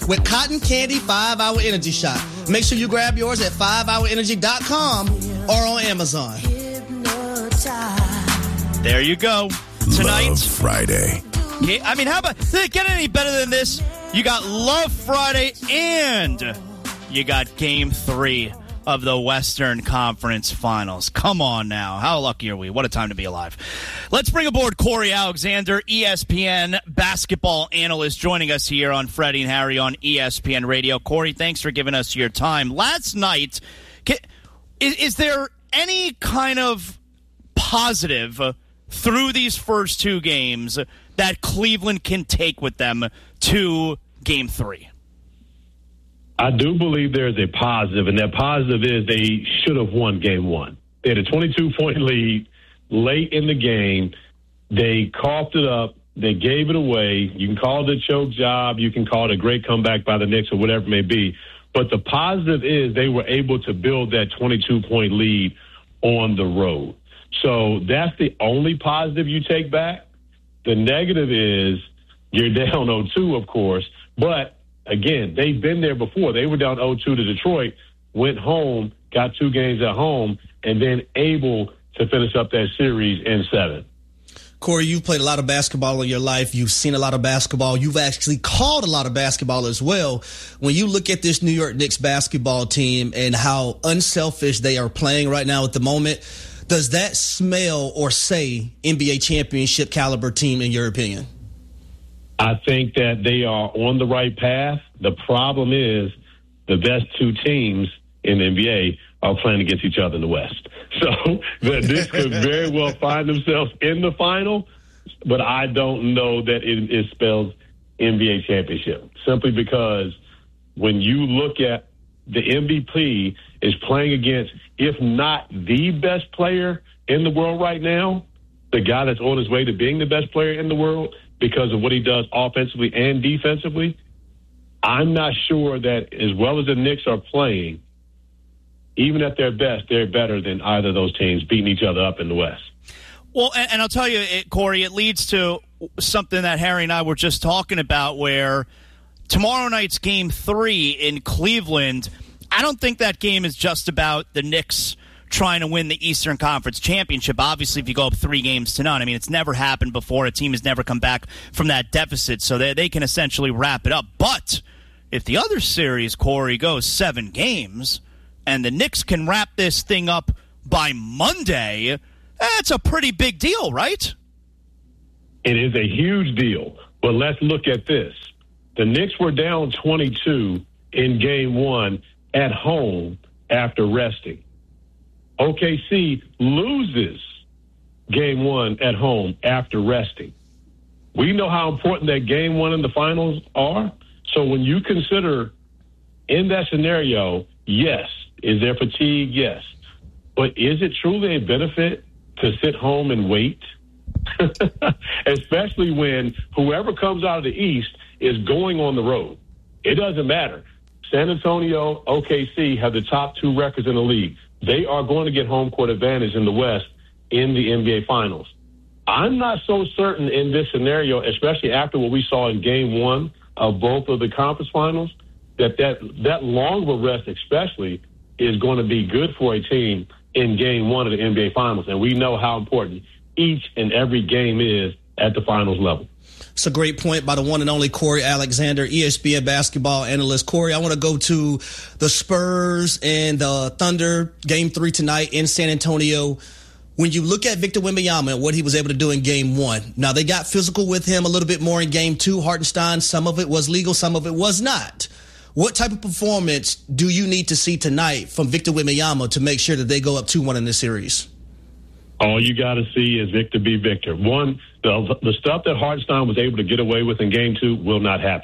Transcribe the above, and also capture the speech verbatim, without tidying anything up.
with Cotton Candy five hour Energy Shot. Make sure you grab yours at five hour energy dot com or on Amazon. There you go. Tonight, Love Friday. Yeah, I mean, how about, did it get any better than this? You got Love Friday and you got Game three of the Western Conference Finals. Come on now. How lucky are we? What a time to be alive. Let's bring aboard Corey Alexander, E S P N basketball analyst, joining us here on Freddie and Harry on E S P N Radio. Corey, thanks for giving us your time. Last night, is, is there any kind of positive through these first two games that Cleveland can take with them to Game three? I do believe there's a positive, and that positive is they should have won Game one. They had a twenty-two point lead late in the game. They coughed it up. They gave it away. You can call it a choke job. You can call it a great comeback by the Knicks or whatever it may be. But the positive is they were able to build that twenty-two point lead on the road. So that's the only positive you take back. The negative is you're down oh two, of course, but again, they've been there before. They were down oh two to Detroit, went home, got two games at home, and then able to finish up that series in seven. Corey, you've played a lot of basketball in your life. You've seen a lot of basketball. You've actually called a lot of basketball as well. When you look at this New York Knicks basketball team and how unselfish they are playing right now at the moment, does that smell or say N B A championship caliber team in your opinion? I think that they are on the right path. The problem is the best two teams in the N B A are playing against each other in the West. So the Knicks could very well find themselves in the final, but I don't know that it, it spells N B A championship, simply because when you look at the M V P is playing against, if not the best player in the world right now, the guy that's on his way to being the best player in the world because of what he does offensively and defensively. I'm not sure that as well as the Knicks are playing, even at their best, they're better than either of those teams beating each other up in the West. Well, and, and I'll tell you, it, Corey, it leads to something that Harry and I were just talking about where tomorrow night's Game three in Cleveland, I don't think that game is just about the Knicks trying to win the Eastern Conference Championship. Obviously, if you go up three games to none, I mean, it's never happened before. A team has never come back from that deficit, so they, they can essentially wrap it up. But if the other series, Corey, goes seven games and the Knicks can wrap this thing up by Monday, that's a pretty big deal, right? It is a huge deal. But let's look at this. The Knicks were down twenty-two in Game one at home after resting. O K C loses Game one at home after resting. We know how important that Game one in the finals are. So when you consider in that scenario, yes, is there fatigue? Yes. But is it truly a benefit to sit home and wait? Especially when whoever comes out of the East is going on the road. It doesn't matter. San Antonio, O K C have the top two records in the league. They are going to get home court advantage in the West in the N B A Finals. I'm not so certain in this scenario, especially after what we saw in Game one of both of the conference finals, that that, that long of a rest especially is going to be good for a team in Game one of the N B A Finals. And we know how important each and every game is at the finals level. It's a great point by the one and only Corey Alexander, E S P N basketball analyst. Corey, I want to go to the Spurs and the Thunder, Game three tonight in San Antonio. When you look at Victor Wembanyama and what he was able to do in Game one, now they got physical with him a little bit more in Game two. Hartenstein, some of it was legal, some of it was not. What type of performance do you need to see tonight from Victor Wembanyama to make sure that they go up two one in this series? All you got to see is Victor be Victor. One, the, the stuff that Hartenstein was able to get away with in Game two will not happen.